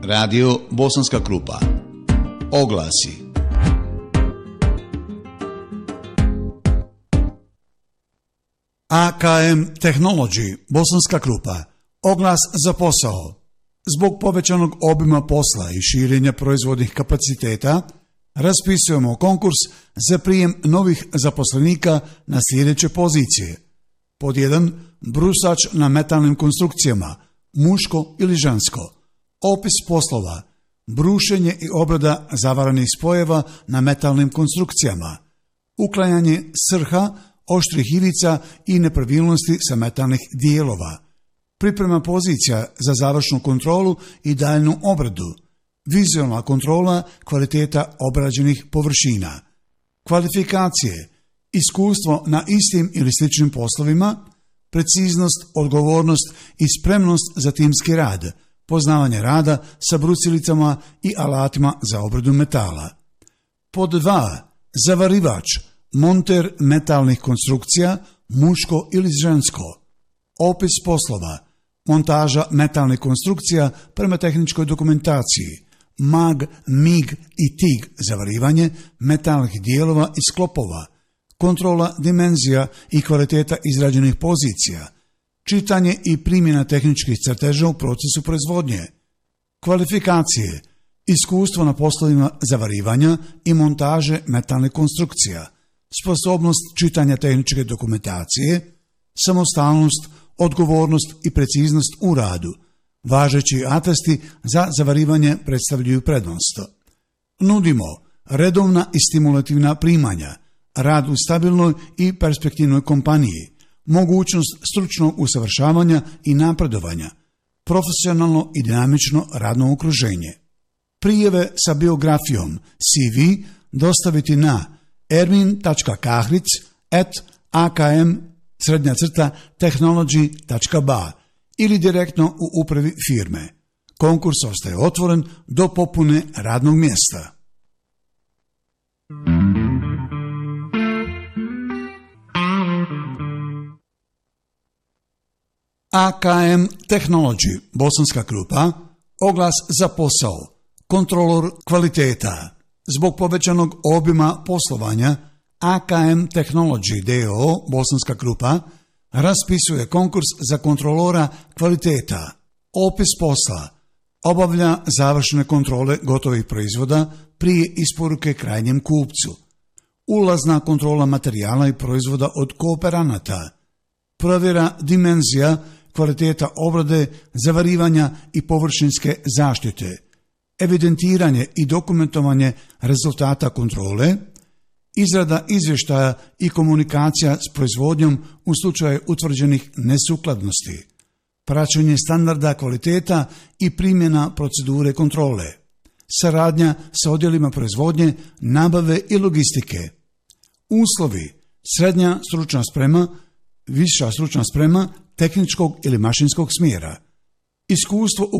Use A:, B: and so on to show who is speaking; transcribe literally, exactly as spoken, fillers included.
A: Radio Bosanska Krupa. Oglasi.
B: A K M Technology, Bosanska Krupa. Oglas za posao. Zbog povećanog obima posla i širenja proizvodnih kapaciteta, raspisujemo konkurs za prijem novih zaposlenika na sljedeće pozicije. Pod jedan. Brusač na metalnim konstrukcijama, muško ili žensko. Opis poslova: brušenje i obrada zavaranih spojeva na metalnim konstrukcijama, uklanjanje srha, oštrih ivica i nepravilnosti sa metalnih dijelova, priprema pozicija za završnu kontrolu i daljnju obradu, vizualna kontrola kvaliteta obrađenih površina, kvalifikacije, iskustvo na istim ili sličnim poslovima, preciznost, odgovornost i spremnost za timski rad, poznavanje rada sa brusilicama i alatima za obradu metala. Pod dva. Zavarivač, monter metalnih konstrukcija, muško ili žensko. Opis poslova: montaža metalnih konstrukcija prema tehničkoj dokumentaciji, mag, mig i tig zavarivanje metalnih dijelova i sklopova, kontrola dimenzija i kvaliteta izrađenih pozicija, čitanje i primjena tehničkih crteža u procesu proizvodnje, kvalifikacije, iskustvo na poslovima zavarivanja i montaže metalnih konstrukcija, sposobnost čitanja tehničke dokumentacije, samostalnost, odgovornost i preciznost u radu. Važeći atesti za zavarivanje predstavljaju prednost. Nudimo redovna i stimulativna primanja, rad u stabilnoj i perspektivnoj kompaniji, mogućnost stručnog usavršavanja i napredovanja, profesionalno i dinamično radno okruženje. Prijave sa biografijom C V dostaviti na ermin tačka kahric at a k m srednja crta technology tačka b a ili direktno u upravi firme. Konkurs ostaje otvoren do popune radnog mjesta. A K M Technology, Bosanska Krupa. Oglas za posao: kontrolor kvaliteta. Zbog povećanog obima poslovanja, A K M Technology d o o Bosanska Krupa raspisuje konkurs za kontrolora kvaliteta. Opis posla: obavlja završne kontrole gotovih proizvoda prije isporuke krajnjem kupcu, ulazna kontrola materijala i proizvoda od kooperanata, provjera dimenzija, kvaliteta obrade, zavarivanja i površinske zaštite, evidentiranje i dokumentovanje rezultata kontrole, izrada izvještaja i komunikacija s proizvodnjom u slučaju utvrđenih nesukladnosti, praćenje standarda kvaliteta i primjena procedure kontrole, saradnja sa odjelima proizvodnje, nabave i logistike. Uslovi: srednja stručna sprema, viša stručna sprema tehničkog ili mašinskog smjera, iskustvo u